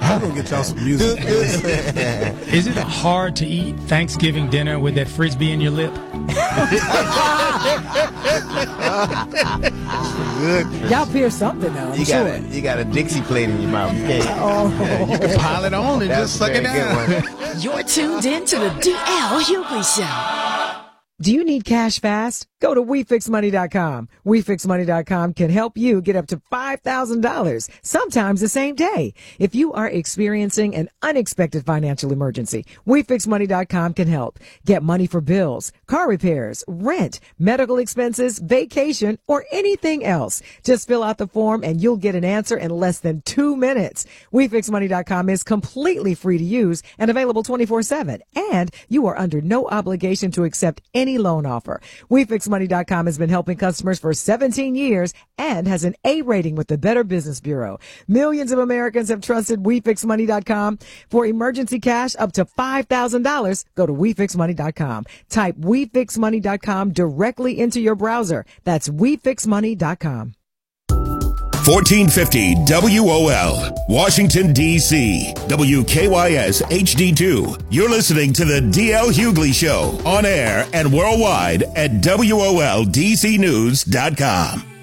I'm going to get y'all some music. Is it hard to eat Thanksgiving dinner with that Frisbee in your lip? Good. Y'all pierce something now. You got a Dixie plate in your mouth. You can pile it on and just suck it down. You're tuned in to the DL Hughley Show. Do you need cash fast? Go to WeFixMoney.com. WeFixMoney.com can help you get up to $5,000, sometimes the same day. If you are experiencing an unexpected financial emergency, WeFixMoney.com can help. Get money for bills, car repairs, rent, medical expenses, vacation, or anything else. Just fill out the form and you'll get an answer in less than 2 minutes. WeFixMoney.com is completely free to use and available 24/7. And you are under no obligation to accept any loan offer. WeFixMoney.com has been helping customers for 17 years and has an A rating with the Better Business Bureau. Millions of Americans have trusted WeFixMoney.com for emergency cash up to $5,000. Go to WeFixMoney.com. Type WeFixMoney.com directly into your browser. That's WeFixMoney.com. 1450 WOL, Washington, D.C. WKYS HD2. You're listening to the DL Hughley Show on air and worldwide at WOLDCnews.com.